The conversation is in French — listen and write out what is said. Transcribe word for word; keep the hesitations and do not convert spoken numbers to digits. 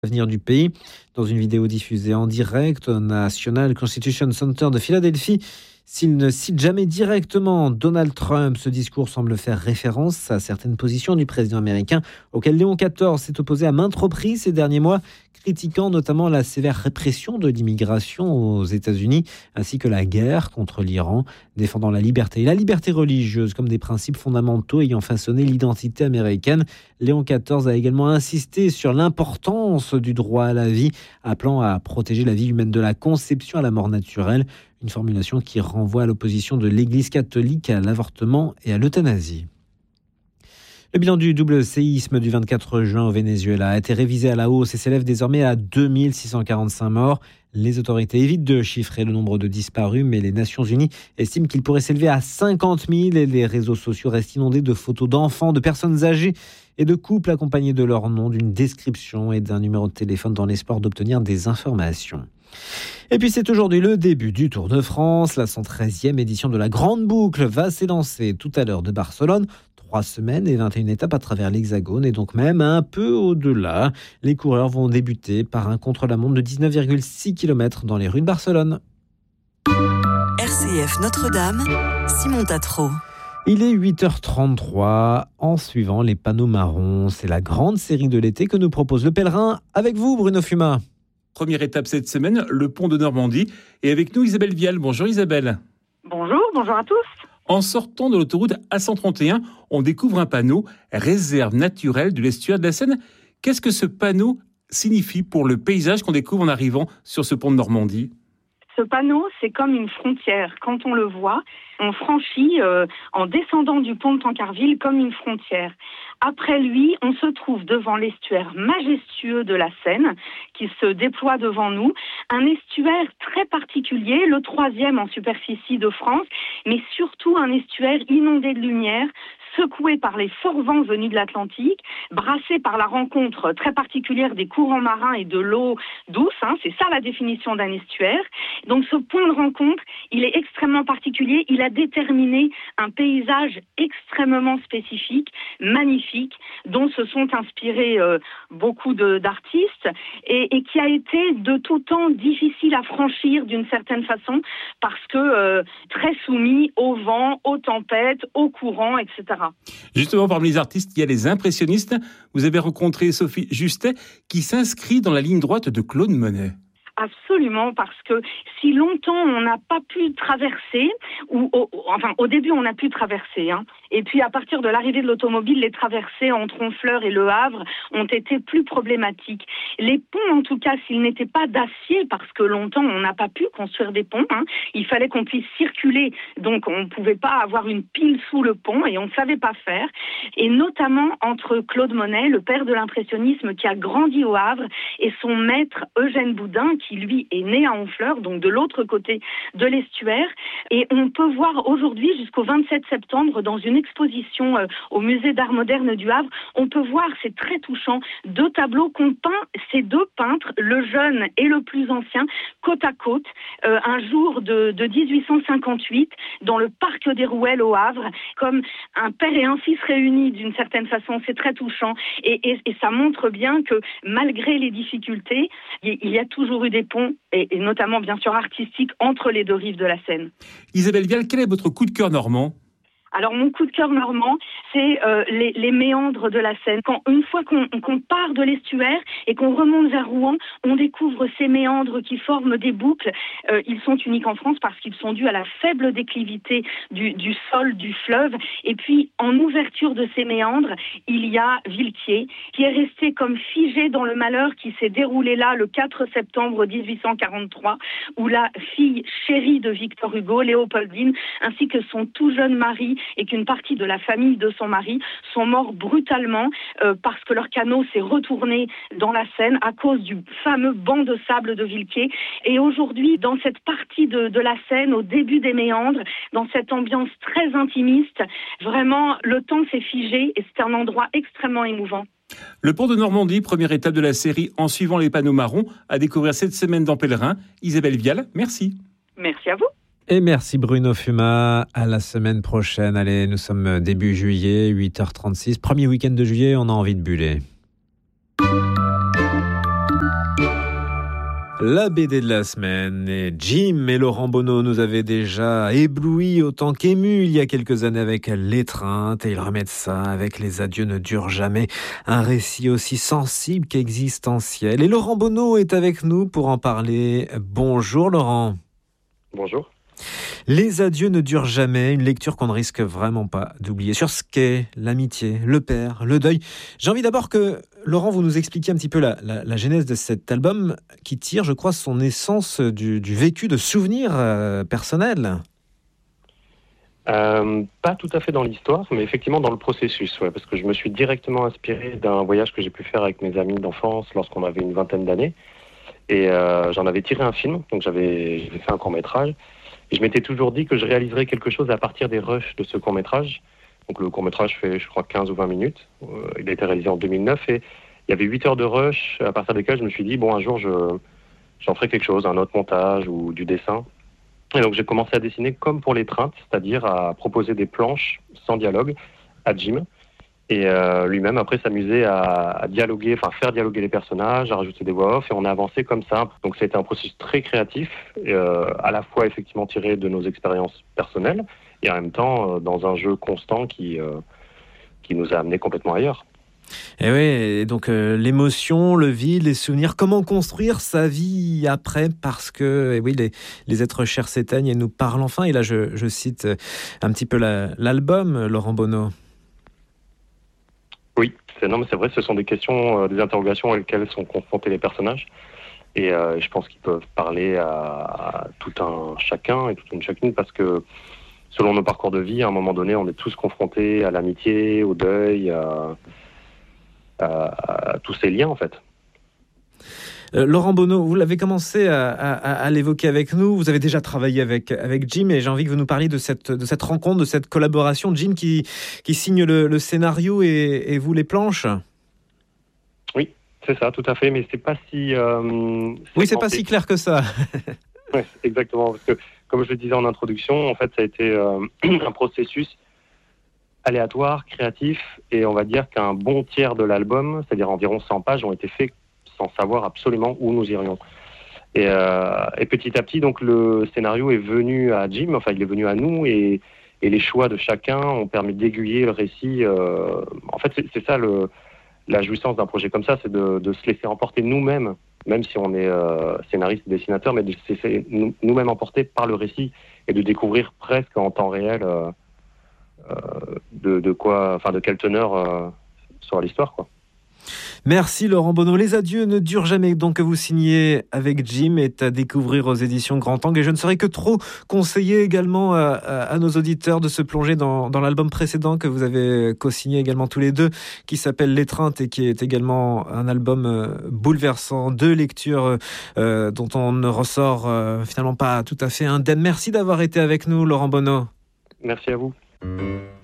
l'avenir du pays. Dans une vidéo diffusée en direct au National Constitution Center de Philadelphie, s'il ne cite jamais directement Donald Trump, ce discours semble faire référence à certaines positions du président américain auquel Léon quatorze s'est opposé à maintes reprises ces derniers mois, critiquant notamment la sévère répression de l'immigration aux États-Unis ainsi que la guerre contre l'Iran, défendant la liberté et la liberté religieuse comme des principes fondamentaux ayant façonné l'identité américaine. Léon quatorze a également insisté sur l'importance du droit à la vie, appelant à protéger la vie humaine de la conception à la mort naturelle. Une formulation qui renvoie à l'opposition de l'Église catholique à l'avortement et à l'euthanasie. Le bilan du double séisme du vingt-quatre juin au Venezuela a été révisé à la hausse et s'élève désormais à deux mille six cent quarante-cinq morts. Les autorités évitent de chiffrer le nombre de disparus, mais les Nations Unies estiment qu'il pourrait s'élever à cinquante mille et les réseaux sociaux restent inondés de photos d'enfants, de personnes âgées et de couples accompagnés de leur nom, d'une description et d'un numéro de téléphone dans l'espoir d'obtenir des informations. Et puis c'est aujourd'hui le début du Tour de France. La cent treizième édition de la Grande Boucle va s'élancer tout à l'heure de Barcelone. Trois semaines et vingt et une étapes à travers l'Hexagone et donc même un peu au-delà. Les coureurs vont débuter par un contre-la-montre de dix-neuf virgule six kilomètres dans les rues de Barcelone. R C F Notre-Dame, Simon Tatro. Il est huit heures trente-trois en suivant les panneaux marrons. C'est la grande série de l'été que nous propose le pèlerin. Avec vous, Bruno Fuma. Première étape cette semaine, le pont de Normandie. Et avec nous, Isabelle Vial. Bonjour Isabelle. Bonjour, bonjour à tous. En sortant de l'autoroute A cent trente et un, on découvre un panneau « Réserve naturelle de l'estuaire de la Seine ». Qu'est-ce que ce panneau signifie pour le paysage qu'on découvre en arrivant sur ce pont de Normandie ? Ce panneau, c'est comme une frontière. Quand on le voit, on franchit euh, en descendant du pont de Tancarville comme une frontière. Après lui, on se trouve devant l'estuaire majestueux de la Seine qui se déploie devant nous. Un estuaire très particulier, le troisième en superficie de France, mais surtout un estuaire inondé de lumière, secoué par les forts vents venus de l'Atlantique, brassé par la rencontre très particulière des courants marins et de l'eau douce. Hein, c'est ça la définition d'un estuaire. Donc ce point de rencontre, il est extrêmement particulier. Il a déterminé un paysage extrêmement spécifique, magnifique, dont se sont inspirés euh, beaucoup de, d'artistes et, et qui a été de tout temps difficile à franchir d'une certaine façon parce que euh, très soumis au vent, aux tempêtes, aux courants, et cetera. Justement, parmi les artistes, il y a les impressionnistes. Vous avez rencontré Sophie Justet qui s'inscrit dans la ligne droite de Claude Monet. Absolument, parce que si longtemps on n'a pas pu traverser, ou au, enfin au début on a pu traverser, hein, et puis à partir de l'arrivée de l'automobile, les traversées entre Honfleur et Le Havre ont été plus problématiques. Les ponts, en tout cas, s'ils n'étaient pas d'acier, parce que longtemps on n'a pas pu construire des ponts, hein, il fallait qu'on puisse circuler, donc on ne pouvait pas avoir une pile sous le pont et on ne savait pas faire. Et notamment entre Claude Monet, le père de l'impressionnisme qui a grandi au Havre, et son maître Eugène Boudin, qui lui est né à Honfleur, donc de l'autre côté de l'estuaire. Et on peut voir aujourd'hui, jusqu'au vingt-sept septembre, dans une exposition euh, au musée d'art moderne du Havre, on peut voir, c'est très touchant, deux tableaux qu'ont peint ces deux peintres, le jeune et le plus ancien, côte à côte, euh, un jour de, de dix-huit cent cinquante-huit, dans le parc des Rouelles au Havre, comme un père et un fils réunis d'une certaine façon. C'est très touchant. Et, et, et ça montre bien que malgré les difficultés, il y a toujours eu des ponts, et, et notamment bien sûr artistiques, entre les deux rives de la Seine. Isabelle Vial, quel est votre coup de cœur normand ? Alors mon coup de cœur normand, c'est euh, les, les méandres de la Seine. Quand, une fois qu'on, qu'on part de l'estuaire et qu'on remonte vers Rouen, on découvre ces méandres qui forment des boucles. Euh, ils sont uniques en France parce qu'ils sont dus à la faible déclivité du, du sol du fleuve. Et puis en ouverture de ces méandres, il y a Villequier qui est resté comme figé dans le malheur qui s'est déroulé là le quatre septembre dix-huit cent quarante-trois, où la fille chérie de Victor Hugo, Léopoldine, ainsi que son tout jeune mari et qu'une partie de la famille de son mari sont morts brutalement euh, parce que leur canot s'est retourné dans la Seine à cause du fameux banc de sable de Villequier. Et aujourd'hui, dans cette partie de, de la Seine, au début des méandres, dans cette ambiance très intimiste, vraiment, le temps s'est figé et c'est un endroit extrêmement émouvant. Le pont de Normandie, première étape de la série En suivant les panneaux marrons, à découvrir cette semaine dans Pèlerin. Isabelle Vial, merci. Merci à vous. Et merci Bruno Fuma, à la semaine prochaine. Allez, nous sommes début juillet, huit heures trente-six. Premier week-end de juillet, on a envie de buller. La B D de la semaine, et Jim et Laurent Bonneau nous avaient déjà éblouis autant qu'émus il y a quelques années avec L'étreinte, et ils remettent ça avec Les adieux ne durent jamais, un récit aussi sensible qu'existentiel. Et Laurent Bonneau est avec nous pour en parler. Bonjour Laurent. Bonjour. Les adieux ne durent jamais, une lecture qu'on ne risque vraiment pas d'oublier. Sur ce qu'est l'amitié, le père, le deuil. J'ai envie d'abord que, Laurent, vous nous expliquiez un petit peu la, la, la genèse de cet album qui tire, je crois, son essence du, du vécu de souvenirs euh, personnels. Euh, pas tout à fait dans l'histoire, mais effectivement dans le processus, ouais, parce que je me suis directement inspiré d'un voyage que j'ai pu faire avec mes amis d'enfance lorsqu'on avait une vingtaine d'années. Et euh, j'en avais tiré un film, donc j'avais, j'avais fait un court-métrage. Et je m'étais toujours dit que je réaliserais quelque chose à partir des rushs de ce court-métrage. Donc le court-métrage fait, je crois, quinze ou vingt minutes. Euh, il a été réalisé en deux mille neuf et il y avait huit heures de rush à partir desquelles je me suis dit, bon, un jour, je, j'en ferai quelque chose, un autre montage ou du dessin. Et donc j'ai commencé à dessiner comme pour L'étreinte, c'est-à-dire à proposer des planches sans dialogue à Jim. Et euh, lui-même, après, s'amusait à, à dialoguer, enfin faire dialoguer les personnages, à rajouter des voix off, et on a avancé comme ça. Donc c'était un processus très créatif, euh, à la fois effectivement tiré de nos expériences personnelles, et en même temps euh, dans un jeu constant qui, euh, qui nous a amenés complètement ailleurs. Et oui, et donc euh, l'émotion, le vide, les souvenirs, comment construire sa vie après, parce que et oui, les, les êtres chers s'éteignent et nous parlent enfin. Et là, je, je cite un petit peu la, l'album, Laurent Bonneau. Oui, c'est, non, mais c'est vrai, ce sont des questions, euh, des interrogations auxquelles sont confrontés les personnages. Et euh, je pense qu'ils peuvent parler à, à tout un chacun et toute une chacune, parce que selon nos parcours de vie, à un moment donné, on est tous confrontés à l'amitié, au deuil, à, à, à tous ces liens, en fait. Euh, Laurent Bonneau, vous l'avez commencé à, à, à l'évoquer avec nous. Vous avez déjà travaillé avec, avec Jim, et j'ai envie que vous nous parliez de cette, de cette rencontre, de cette collaboration. Jim qui, qui signe le, le scénario et, et vous les planches. Oui, c'est ça, tout à fait, mais c'est pas si... Euh, oui, c'est pas si clair que ça. Oui, exactement, parce que comme je le disais en introduction, en fait, ça a été euh, un processus aléatoire, créatif, et on va dire qu'un bon tiers de l'album, c'est-à-dire environ cent pages, ont été faits sans savoir absolument où nous irions. Et, euh, et petit à petit, donc le scénario est venu à Jim, enfin il est venu à nous, et, et les choix de chacun ont permis d'aiguiller le récit. Euh, en fait, c'est, c'est ça le, la jouissance d'un projet comme ça, c'est de, de se laisser emporter nous-mêmes, même si on est euh, scénariste et dessinateur, mais de se laisser nous, nous-mêmes emporter par le récit et de découvrir presque en temps réel euh, euh, de, de quoi, enfin de quelle teneur euh, sera l'histoire, quoi. Merci Laurent Bonneau. Les adieux ne durent jamais, donc que vous signez avec Jim, est à découvrir aux éditions Grand Angle. Et je ne saurais que trop conseiller également à, à, à nos auditeurs de se plonger dans, dans l'album précédent que vous avez co-signé également tous les deux, qui s'appelle L'étreinte et qui est également un album bouleversant, deux lectures euh, dont on ne ressort euh, finalement pas tout à fait indemne. Merci d'avoir été avec nous, Laurent Bonneau. Merci à vous.